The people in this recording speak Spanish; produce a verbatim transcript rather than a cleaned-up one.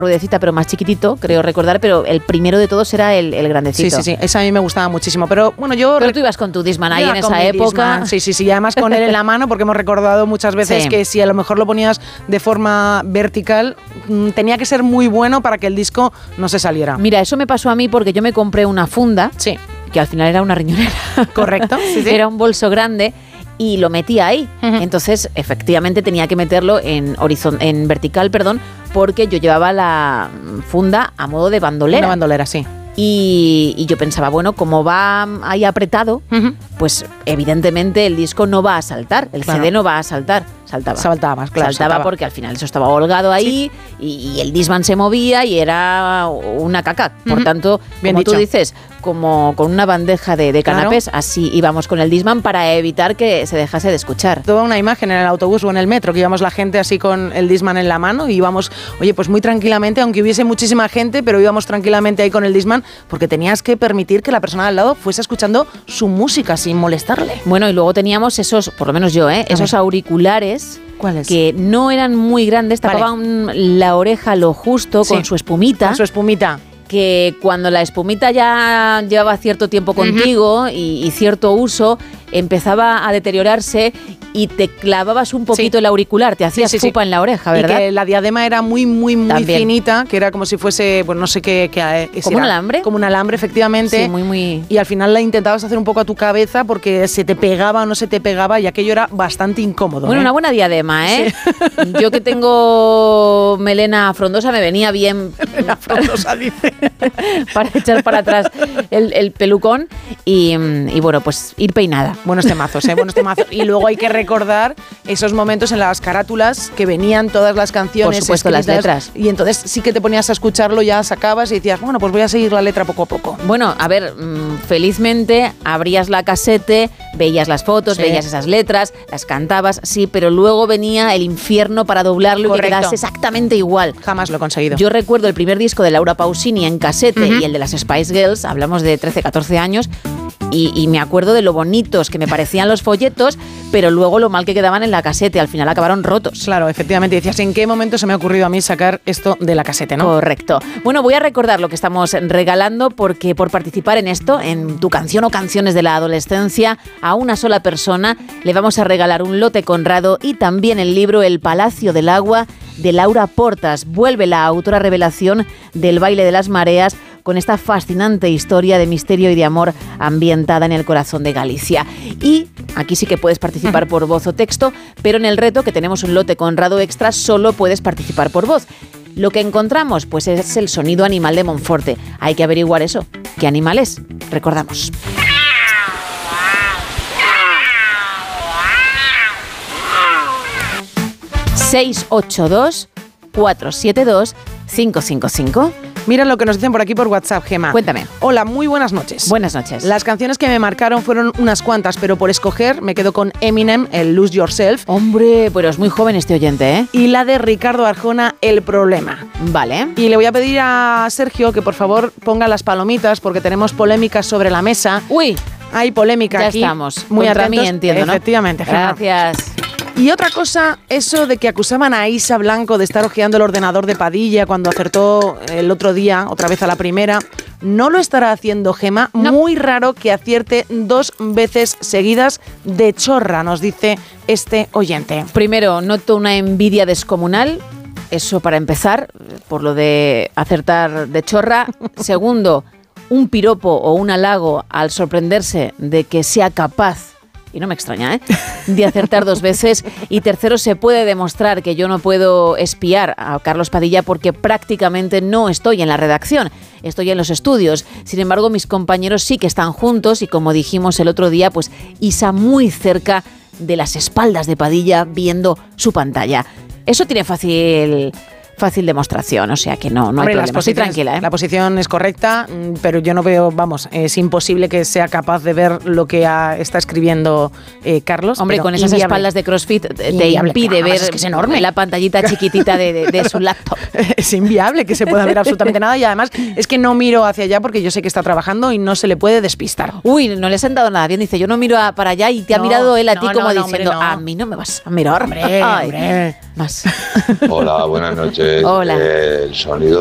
ruedecita, pero más chiquitito, creo recordar, pero el primero de todos era el, el grandecito. Sí, sí, sí, esa a mí me gustaba muchísimo, pero bueno, yo... Pero tú ibas con tu Discman ahí en esa época. Discman. Sí, sí, sí, y además con él en la mano, porque hemos recordado muchas veces sí. que si a lo mejor lo ponías de forma vertical, tenía que ser muy bueno para que el disco no se saliera. Mira, eso me pasó a mí porque yo me compré una funda, sí. que al final era una riñonera. Correcto. Sí, sí. Era un bolso grande y lo metí ahí. Uh-huh. Entonces, efectivamente, tenía que meterlo en, horizon- en vertical, perdón, porque yo llevaba la funda a modo de bandolera. Una bandolera, sí. Y, y yo pensaba, bueno, como va ahí apretado, uh-huh. pues evidentemente el disco no va a saltar, el claro. C D no va a saltar. Saltaba. Saltaba, claro. Saltaba, saltaba porque al final eso estaba holgado ahí sí. y, y el Discman se movía y era una caca. Por uh-huh. tanto, bien como dicho. Tú dices, como con una bandeja de, de canapés, claro. así íbamos con el Discman para evitar que se dejase de escuchar. Toda una imagen en el autobús o en el metro, que íbamos la gente así con el Discman en la mano y íbamos, oye, pues muy tranquilamente, aunque hubiese muchísima gente, pero íbamos tranquilamente ahí con el Discman porque tenías que permitir que la persona al lado fuese escuchando su música sin molestarle. Bueno, y luego teníamos esos, por lo menos yo, ¿eh? esos auriculares. ¿Cuáles? Que no eran muy grandes, tapaban vale. la oreja lo justo sí. con su espumita. Con su espumita. Que cuando la espumita ya llevaba cierto tiempo contigo uh-huh. y, y cierto uso, empezaba a deteriorarse y te clavabas un poquito sí. el auricular, te hacías sí, sí, pupa sí. en la oreja, ¿verdad? Y que la diadema era muy, muy, muy También. finita, que era como si fuese, pues no sé qué... qué ¿Como un alambre? Como un alambre, efectivamente. Sí, muy, muy... Y al final la intentabas hacer un poco a tu cabeza porque se te pegaba o no se te pegaba y aquello era bastante incómodo. Bueno, ¿eh? una buena diadema, ¿eh? Sí. Yo que tengo melena frondosa me venía bien... Melena frondosa, dice. Para echar para atrás el, el pelucón y, y bueno, pues ir peinada. Buenos temazos, ¿eh? Buenos temazos. Y luego hay que recordar esos momentos en las carátulas que venían todas las canciones. Por supuesto, las letras. Y entonces sí que te ponías a escucharlo, ya sacabas y decías, bueno, pues voy a seguir la letra poco a poco. Bueno, a ver, felizmente abrías la casete, veías las fotos, sí. veías esas letras, las cantabas, sí, pero luego venía el infierno para doblarlo Correcto. y que quedase exactamente igual. Jamás lo he conseguido. Yo recuerdo el primer disco de Laura Pausini en casete uh-huh. y el de las Spice Girls, hablamos de trece, catorce años, y, y me acuerdo de lo bonitos que me parecían los folletos, pero luego lo mal que quedaban en la casete, al final acabaron rotos. Claro, efectivamente, decías, ¿en qué momento se me ha ocurrido a mí sacar esto de la casete, no? Correcto. Bueno, voy a recordar lo que estamos regalando, porque por participar en esto, en tu canción o canciones de la adolescencia, a una sola persona le vamos a regalar un lote Conrado y también el libro El Palacio del Agua de Laura Portas. Vuelve la autora revelación del Baile de las Mareas con esta fascinante historia de misterio y de amor ambientada en el corazón de Galicia. Y aquí sí que puedes participar por voz o texto, pero en el reto, que tenemos un lote Conrado extra, solo puedes participar por voz. Lo que encontramos, pues es el sonido animal de Monforte. Hay que averiguar eso. ¿Qué animal es? Recordamos. seis ocho dos, cuatro siete dos, cinco cinco cinco. Mira lo que nos dicen por aquí por WhatsApp, Gemma. Cuéntame. Hola, muy buenas noches. Buenas noches. Las canciones que me marcaron fueron unas cuantas, pero por escoger me quedo con Eminem, el Lose Yourself. Hombre, pero es muy joven este oyente, ¿eh? Y la de Ricardo Arjona, El Problema. Vale. Y le voy a pedir a Sergio que por favor ponga las palomitas porque tenemos polémicas sobre la mesa. Uy. Hay polémica ya aquí. Ya estamos. Muy Contra atentos. mí, entiendo, ¿no? Efectivamente, Gemma. Gracias. Y otra cosa, eso de que acusaban a Isa Blanco de estar hojeando el ordenador de Padilla cuando acertó el otro día, otra vez a la primera, no lo estará haciendo Gemma. No. Muy raro que acierte dos veces seguidas de chorra, nos dice este oyente. Primero, noto una envidia descomunal. Eso para empezar, por lo de acertar de chorra. Segundo, un piropo o un halago al sorprenderse de que sea capaz, y no me extraña, ¿eh?, de acertar dos veces. Y tercero, se puede demostrar que yo no puedo espiar a Carlos Padilla porque prácticamente no estoy en la redacción, estoy en los estudios. Sin embargo, mis compañeros sí que están juntos y, como dijimos el otro día, pues Isa muy cerca de las espaldas de Padilla viendo su pantalla. Eso tiene fácil... fácil demostración, o sea que no, no hay Hombre, problema, estoy tranquila, ¿eh? La posición es correcta, pero yo no veo, vamos, es imposible que sea capaz de ver lo que ha, está escribiendo eh, Carlos. Hombre, con esas inviable. espaldas de CrossFit te inviable, impide ver es que es enorme. la pantallita chiquitita de, de, de su laptop. Es inviable que se pueda ver absolutamente nada, y además es que no miro hacia allá porque yo sé que está trabajando y no se le puede despistar. Uy, no le has sentado nada bien, dice, yo no miro a, para allá, y te no, ha mirado él a no, ti no, como no, diciendo, hombre, no. a mí no me vas a mirar. Hombre, hombre. más. Hola, buenas noches. Hola. Eh, el sonido